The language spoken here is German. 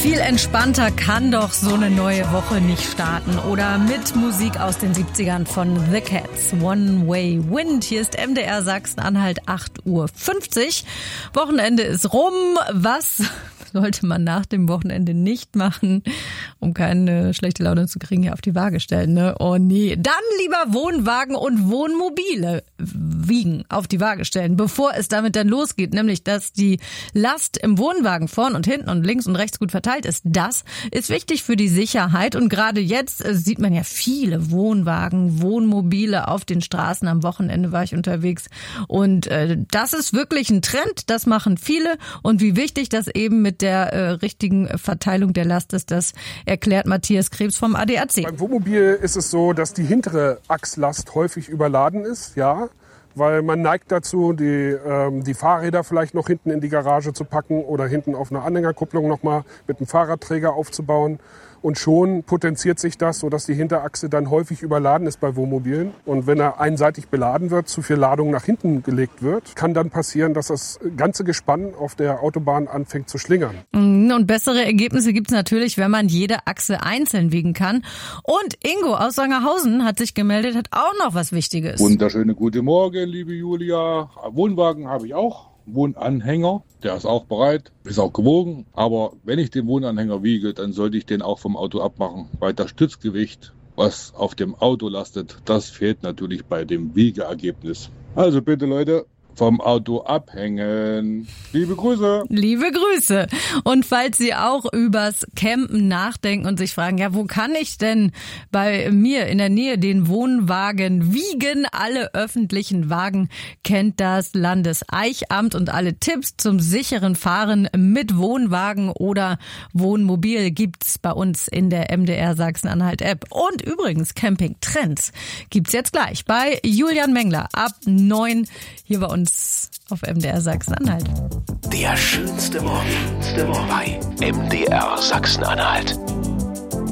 Viel entspannter kann doch so eine neue Woche nicht starten. Oder mit Musik aus den 70ern von The Cats, One Way Wind. Hier ist MDR Sachsen-Anhalt, 8:50 Uhr. Wochenende ist rum. Was sollte man nach dem Wochenende nicht machen, um keine schlechte Laune zu kriegen, hier auf die Waage stellen, ne? Oh nee. Dann lieber Wohnwagen und Wohnmobile wiegen, auf die Waage stellen, bevor es damit dann losgeht. Nämlich, dass die Last im Wohnwagen vorn und hinten und links und rechts gut verteilt ist. Das ist wichtig für die Sicherheit. Und gerade jetzt sieht man ja viele Wohnwagen, Wohnmobile auf den Straßen. Am Wochenende war ich unterwegs. Und das ist wirklich ein Trend. Das machen viele. Und wie wichtig das eben mit der richtigen Verteilung der Last ist, das erklärt Matthias Krebs vom ADAC. Beim Wohnmobil ist es so, dass die hintere Achslast häufig überladen ist, ja, weil man neigt dazu, die Fahrräder vielleicht noch hinten in die Garage zu packen oder hinten auf einer Anhängerkupplung nochmal mit einem Fahrradträger aufzubauen. Und schon potenziert sich das, sodass die Hinterachse dann häufig überladen ist bei Wohnmobilen. Und wenn er einseitig beladen wird, zu viel Ladung nach hinten gelegt wird, kann dann passieren, dass das ganze Gespann auf der Autobahn anfängt zu schlingern. Und bessere Ergebnisse gibt's natürlich, wenn man jede Achse einzeln wiegen kann. Und Ingo aus Sangerhausen hat sich gemeldet, hat auch noch was Wichtiges. Wunderschöne gute Morgen, liebe Julia. Wohnwagen habe ich auch. Wohnanhänger, der ist auch bereit, ist auch gewogen. Aber wenn ich den Wohnanhänger wiege, dann sollte ich den auch vom Auto abmachen, weil das Stützgewicht, was auf dem Auto lastet, das fehlt natürlich bei dem Wiegeergebnis. Also bitte Leute, vom Auto abhängen. Liebe Grüße. Liebe Grüße. Und falls Sie auch übers Campen nachdenken und sich fragen, ja, wo kann ich denn bei mir in der Nähe den Wohnwagen wiegen? Alle öffentlichen Wagen kennt das Landeseichamt und alle Tipps zum sicheren Fahren mit Wohnwagen oder Wohnmobil gibt's bei uns in der MDR Sachsen-Anhalt App. Und übrigens, Camping Trends gibt's jetzt gleich bei Julian Mengler ab 9 hier bei uns auf MDR Sachsen-Anhalt. Der schönste Morgen bei MDR Sachsen-Anhalt.